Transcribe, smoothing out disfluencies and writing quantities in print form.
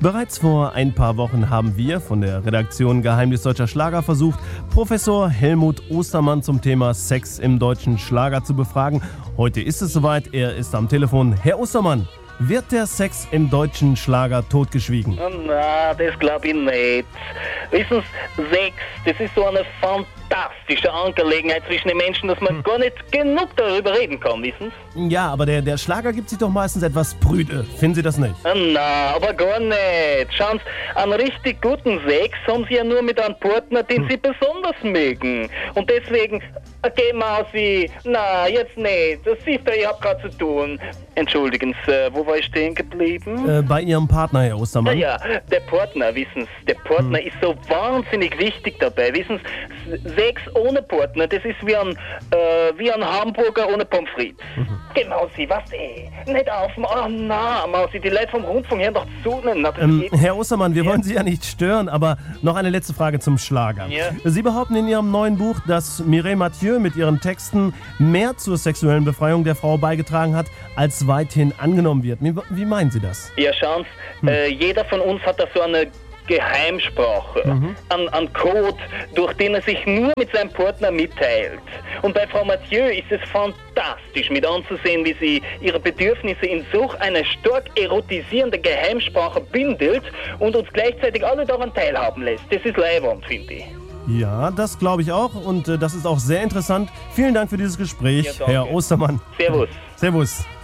Bereits vor ein paar Wochen haben wir von der Redaktion Geheimnis deutscher Schlager versucht, Professor Helmut Ostermann zum Thema Sex im deutschen Schlager zu befragen. Heute ist es soweit, er ist am Telefon. Herr Ostermann, wird der Sex im deutschen Schlager totgeschwiegen? Na, das glaube ich nicht. Wissen Sie, Sex, das ist so eine fantastische Angelegenheit zwischen den Menschen, dass man gar nicht genug darüber reden kann, wissen Sie? Ja, aber der Schlager gibt sich doch meistens etwas prüde. Finden Sie das nicht? Na, aber gar nicht. Schauen Sie, einen richtig guten Sex haben Sie ja nur mit einem Partner, den Sie besonders mögen. Und deswegen, geh Mausi, na, jetzt nicht. Das siehst du, ich hab grad zu tun. Entschuldigen Sie, wo war ich stehen geblieben? Bei Ihrem Partner, Herr Ostermann. Ja, der Partner, wissen Sie, der Partner ist so wahnsinnig wichtig dabei. Wissen Sie, Sex ohne Partner, das ist wie ein Hamburger ohne Pommes frites. Geh Mausi, was nicht auf, oh na, Mausi, die Leute vom Rundfunk hören doch zu. Na, das geht. Herr Ostermann, wir wollen Sie ja nicht stören, aber noch eine letzte Frage zum Schlager. Ja. Sie behaupten in Ihrem neuen Buch, dass Mireille Mathieu mit ihren Texten mehr zur sexuellen Befreiung der Frau beigetragen hat, als weithin angenommen wird. Wie meinen Sie das? Ja, schauen Sie, jeder von uns hat da so eine Geheimsprache, einen Code, durch den er sich nur mit seinem Partner mitteilt. Und bei Frau Mathieu ist es fantastisch mit anzusehen, wie sie ihre Bedürfnisse in solch eine stark erotisierende Geheimsprache bündelt und uns gleichzeitig alle daran teilhaben lässt. Das ist leiwand, finde ich. Ja, das glaube ich auch und das ist auch sehr interessant. Vielen Dank für dieses Gespräch, Ja, danke. Herr Ostermann. Servus. Servus.